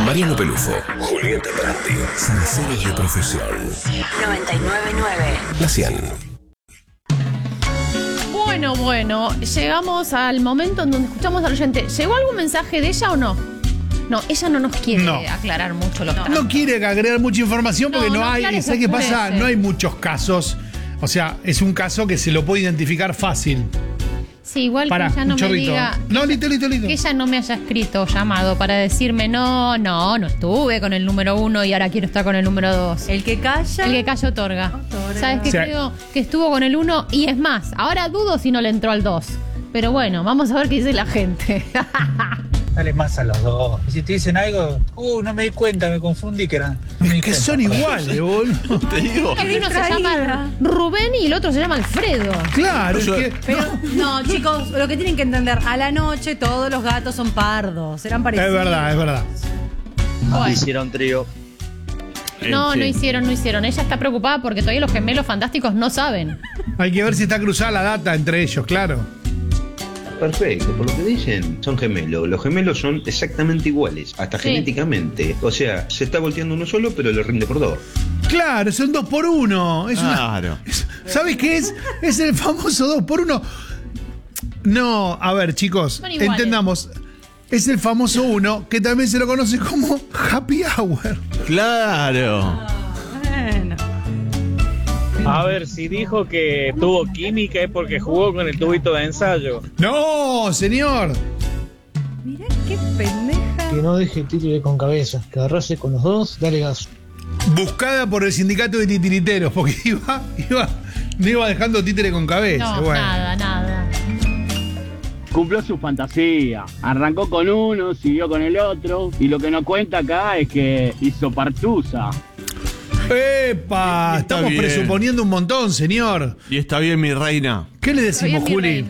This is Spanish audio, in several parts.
Mariano Pelufo, Julieta Prati, sinceros de profesión. 99.9 La 100. Bueno, llegamos al momento en donde escuchamos al oyente. ¿Llegó algún mensaje de ella o no? No, ella no nos quiere aclarar mucho los casos. No quiere agregar mucha información porque no hay, ¿sabes qué pasa? No hay muchos casos. O sea, es un caso que se lo puede identificar fácil. Sí, igual que ella no me diga. No, listo. Que ella no me haya escrito llamado para decirme no estuve con el número 1 y ahora quiero estar con el número 2. El que calla otorga. ¿Sabes qué? Creo que estuvo con el 1 y es más, ahora dudo si no le entró al 2. Pero bueno, vamos a ver qué dice la gente. Dale más a los dos. Y si te dicen algo, no me di cuenta, me confundí que eran. Es que son iguales, boludo. Te digo. Uno se llama Rubén y el otro se llama Alfredo. Claro, Pero no, chicos, lo que tienen que entender, a la noche todos los gatos son pardos, eran parecidos. Es verdad. Bueno. Hicieron trío. No hicieron. Ella está preocupada porque todavía los gemelos fantásticos no saben. Hay que ver si está cruzada la data entre ellos, claro. Perfecto, por lo que dicen, son gemelos. Los gemelos son exactamente iguales, hasta genéticamente. O sea, se está volteando uno solo, pero le rinde por dos. Claro, son 2 por 1. Claro. ¿Sabes qué es? Es el famoso 2 por 1. No, a ver, chicos, entendamos. Es el famoso 1 que también se lo conoce como happy hour. Claro. Bueno. A ver, si dijo que tuvo química es porque jugó con el tubito de ensayo. No, señor. Mirá qué pendeja. Que no deje títere con cabeza, que agarrase con los dos, dale gas. Buscada por el sindicato de titiriteros, porque iba dejando títere con cabeza. No, bueno. nada. Cumplió su fantasía. Arrancó con uno, siguió con el otro. Y lo que no cuenta acá es que hizo partusa. ¡Epa! Estamos bien. presuponiendo un montón, señor. Y está bien, mi reina. ¿Qué le decimos, Juli?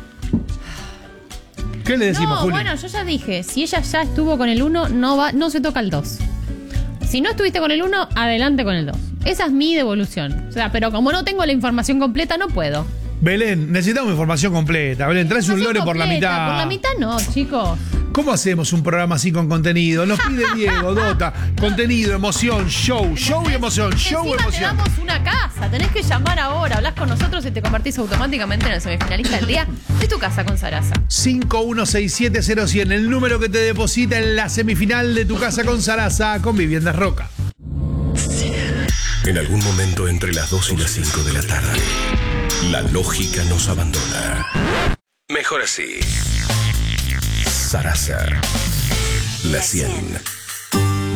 ¿Qué le decimos, Juli? Bueno, yo ya dije, si ella ya estuvo con el 1, no se toca el 2. Si no estuviste con el 1, adelante con el 2. Esa es mi devolución. O sea, pero como no tengo la información completa, no puedo. Belén, necesitamos información completa. Belén, traes un lore por la mitad. Por la mitad no, chicos. ¿Cómo hacemos un programa así con contenido? Nos pide Diego, Dota, contenido, emoción, show y emoción, show y Encima te emoción. damos una casa, tenés que llamar ahora, hablas con nosotros y te convertís automáticamente en el semifinalista del día de Tu Casa con Sarasa. 516700100, el número que te deposita en la semifinal de Tu Casa con Sarasa con Viviendas Roca. En algún momento entre las 2 y las 5 de la tarde, la lógica nos abandona. Mejor así. Sarasa, la 100.